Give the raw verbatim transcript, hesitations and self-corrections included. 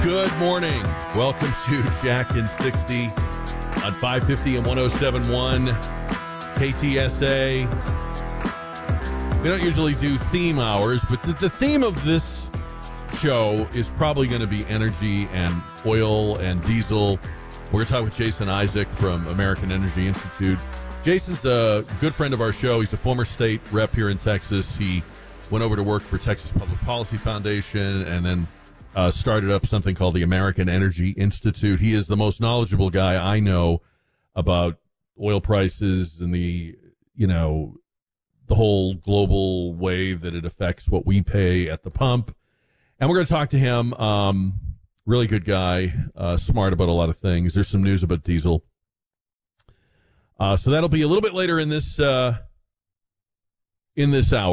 Good morning. Welcome to Jack and sixty on five fifty and one oh seven point one K T S A. We don't usually do theme hours, but the, the theme of this show is probably going to be energy and oil and diesel. We're going to talk with Jason Isaac from American Energy Institute. Jason's a good friend of our show. He's a former state rep here in Texas. He went over to work for Texas Public Policy Foundation and then uh, started up something called the American Energy Institute. He is the most knowledgeable guy I know about oil prices and the, you know, the whole global way that it affects what we pay at the pump. And we're going to talk to him. Um, really good guy, uh, smart about a lot of things. There's some news about diesel. Uh, so that'll be a little bit later in this uh, in this hour.